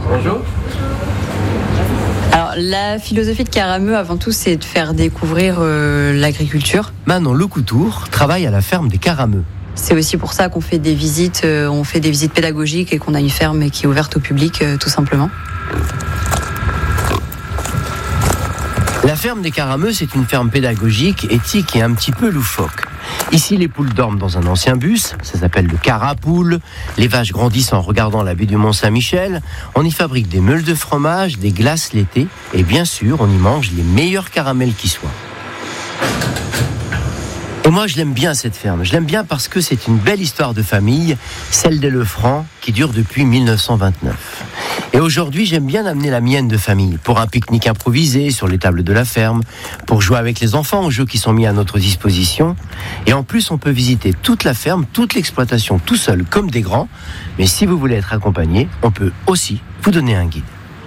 Bonjour. Alors, la philosophie de Carameux, avant tout, c'est de faire découvrir l'agriculture. Manon Lecoutour travaille à la ferme des Carameux. C'est aussi pour ça qu'on fait des visites, pédagogiques et qu'on a une ferme qui est ouverte au public, tout simplement. La ferme des Carameux, c'est une ferme pédagogique, éthique et un petit peu loufoque. Ici, les poules dorment dans un ancien bus, ça s'appelle le carapoule. Les vaches grandissent en regardant la baie du Mont-Saint-Michel. On y fabrique des meules de fromage, des glaces l'été. Et bien sûr, on y mange les meilleurs caramels qui soient. Et moi, je l'aime bien, cette ferme. Je l'aime bien parce que c'est une belle histoire de famille, celle des Lefranc, qui dure depuis 1929. Et aujourd'hui, j'aime bien amener la mienne de famille pour un pique-nique improvisé sur les tables de la ferme, pour jouer avec les enfants aux jeux qui sont mis à notre disposition. Et en plus, on peut visiter toute la ferme, toute l'exploitation, tout seul, comme des grands. Mais si vous voulez être accompagné, on peut aussi vous donner un guide.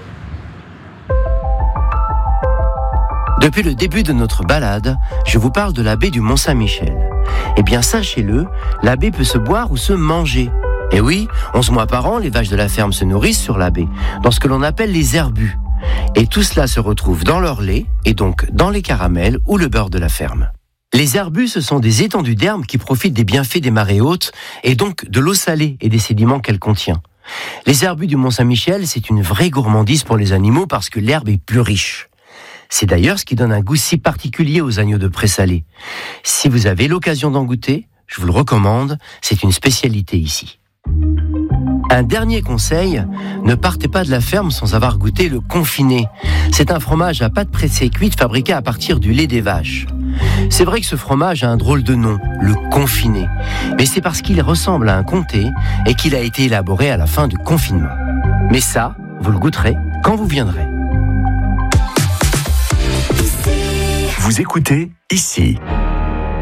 Depuis le début de notre balade, je vous parle de la baie du Mont-Saint-Michel. Eh bien, sachez-le, la baie peut se boire ou se manger. Et oui, 11 mois par an, les vaches de la ferme se nourrissent sur la baie, dans ce que l'on appelle les herbus. Et tout cela se retrouve dans leur lait, et donc dans les caramels ou le beurre de la ferme. Les herbus, ce sont des étendues d'herbes qui profitent des bienfaits des marées hautes, et donc de l'eau salée et des sédiments qu'elle contient. Les herbus du Mont-Saint-Michel, c'est une vraie gourmandise pour les animaux parce que l'herbe est plus riche. C'est d'ailleurs ce qui donne un goût si particulier aux agneaux de présalé. Si vous avez l'occasion d'en goûter, je vous le recommande, c'est une spécialité ici. Un dernier conseil, ne partez pas de la ferme sans avoir goûté le confiné. C'est un fromage à pâte pressée cuite fabriqué à partir du lait des vaches. C'est vrai que ce fromage a un drôle de nom, le confiné. Mais c'est parce qu'il ressemble à un comté et qu'il a été élaboré à la fin du confinement. Mais ça, vous le goûterez quand vous viendrez. Vous écoutez ici.